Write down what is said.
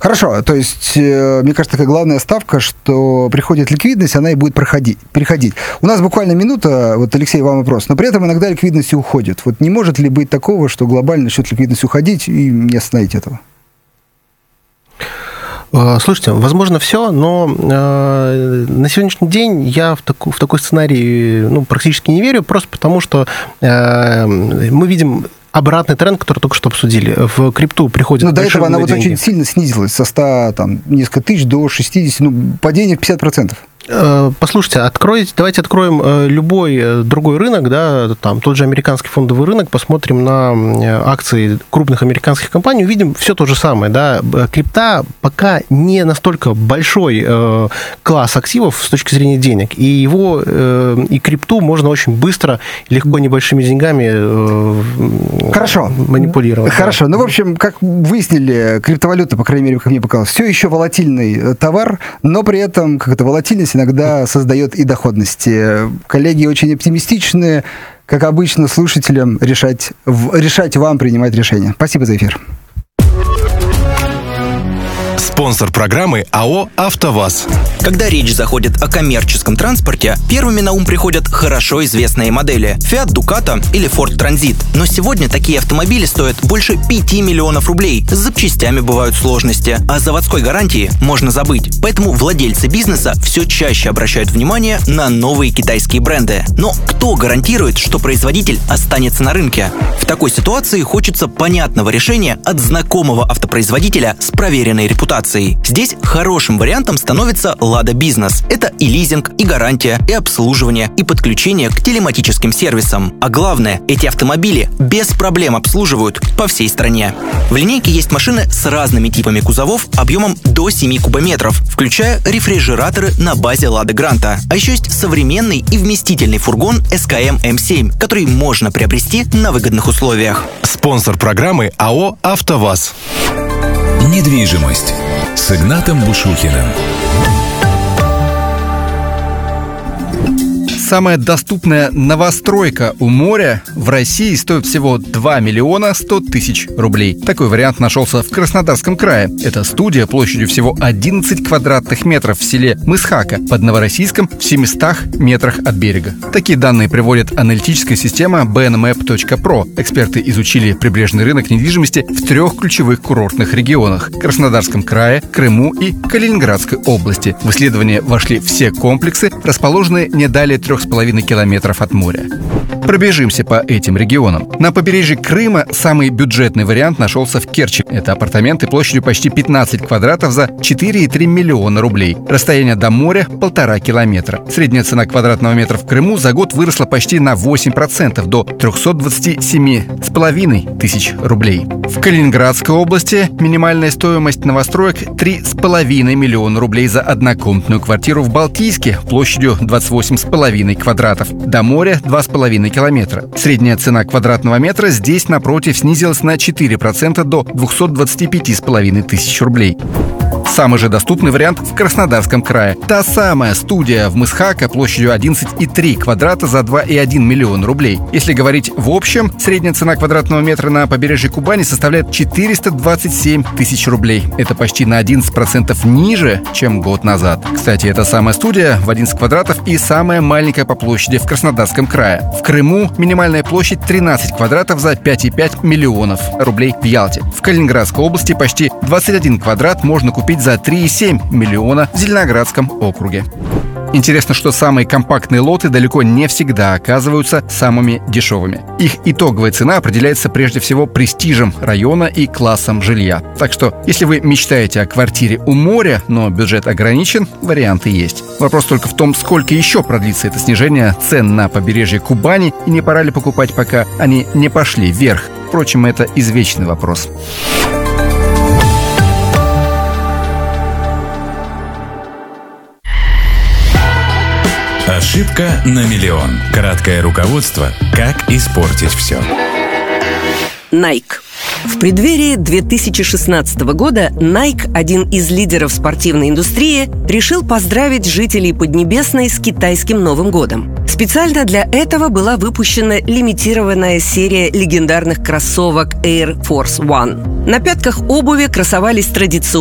Хорошо, то есть, мне кажется, такая главная ставка, что приходит ликвидность, она и будет переходить. У нас буквально минута, вот, Алексей, вам вопрос, но при этом иногда ликвидность уходит. Вот не может ли быть такого, что глобально начнет ликвидность уходить, и не остановить этого? Слушайте, возможно, все, но на сегодняшний день я в такой сценарий практически не верю, просто потому что мы видим обратный тренд, который только что обсудили. В крипту приходят до этого она деньги. Вот очень сильно снизилась, со 100, несколько тысяч до 60, падение в 50%. Послушайте, давайте откроем любой другой рынок, да, тот же американский фондовый рынок, посмотрим на акции крупных американских компаний, увидим все то же самое, да. Крипта пока не настолько большой класс активов с точки зрения денег, и крипту можно очень быстро, легко, небольшими деньгами манипулировать. Хорошо. В общем, как выяснили, криптовалюта, по крайней мере, как мне показалось, все еще волатильный товар, но при этом как-то волатильность иногда создает и доходности. Коллеги очень оптимистичны. Как обычно, слушателям решать вам принимать решения. Спасибо за эфир. Спонсор программы АО «АвтоВАЗ». Когда речь заходит о коммерческом транспорте, первыми на ум приходят хорошо известные модели Fiat Ducato или Ford Transit. Но сегодня такие автомобили стоят больше 5 миллионов рублей. С запчастями бывают сложности, а о заводской гарантии можно забыть. Поэтому владельцы бизнеса все чаще обращают внимание на новые китайские бренды. Но кто гарантирует, что производитель останется на рынке? В такой ситуации хочется понятного решения от знакомого автопроизводителя с проверенной репутацией. Здесь хорошим вариантом становится Lada Business. Это и лизинг, и гарантия, и обслуживание, и подключение к телематическим сервисам. А главное, эти автомобили без проблем обслуживают по всей стране. В линейке есть машины с разными типами кузовов объемом до 7 кубометров, включая рефрижераторы на базе Lada Granta. А еще есть современный и вместительный фургон SKM M7, который можно приобрести на выгодных условиях. Спонсор программы АО «АвтоВАЗ». Недвижимость с Игнатом Бушухиным. Самая доступная новостройка у моря в России стоит всего 2 миллиона 100 тысяч рублей. Такой вариант нашелся в Краснодарском крае. Это студия площадью всего 11 квадратных метров в селе Мысхака под Новороссийском в 700 метрах от берега. Такие данные приводит аналитическая система BNMap.pro. Эксперты изучили прибрежный рынок недвижимости в 3 ключевых курортных регионах – Краснодарском крае, Крыму и Калининградской области. В исследование вошли все комплексы, расположенные не далее 3,5 километров от моря. Пробежимся по этим регионам. На побережье Крыма самый бюджетный вариант нашелся в Керчи. Это апартаменты площадью почти 15 квадратов за 4,3 миллиона рублей. Расстояние до моря – 1,5 километра. Средняя цена квадратного метра в Крыму за год выросла почти на 8% до 327,5 тысяч рублей. В Калининградской области минимальная стоимость новостроек – 3,5 миллиона рублей за однокомнатную квартиру в Балтийске площадью 28,5 квадратов. До моря – 2,5 километра. Средняя цена квадратного метра здесь, напротив, снизилась на 4% до 225,5 тысяч рублей. Самый же доступный вариант в Краснодарском крае. Та самая студия в Мысхака площадью 11,3 квадрата за 2,1 миллиона рублей. Если говорить в общем, средняя цена квадратного метра на побережье Кубани составляет 427 тысяч рублей. Это почти на 11% ниже, чем год назад. Кстати, эта самая студия в 11 квадратов и самая маленькая по площади в Краснодарском крае. В Крыму минимальная площадь 13 квадратов за 5,5 миллионов рублей в Ялте. В Калининградской области почти 21 квадрат можно купить за 3,7 миллиона в Зеленоградском округе. Интересно, что самые компактные лоты далеко не всегда оказываются самыми дешевыми. Их итоговая цена определяется прежде всего престижем района и классом жилья. Так что, если вы мечтаете о квартире у моря, но бюджет ограничен, варианты есть. Вопрос только в том, сколько еще продлится это снижение цен на побережье Кубани, и не пора ли покупать, пока они не пошли вверх. Впрочем, это извечный вопрос. Ошибка на миллион. Краткое руководство «Как испортить все». Nike. В преддверии 2016 года Nike, один из лидеров спортивной индустрии, решил поздравить жителей Поднебесной с китайским Новым годом. Специально для этого была выпущена лимитированная серия легендарных кроссовок Air Force One. На пятках обуви красовались традиционные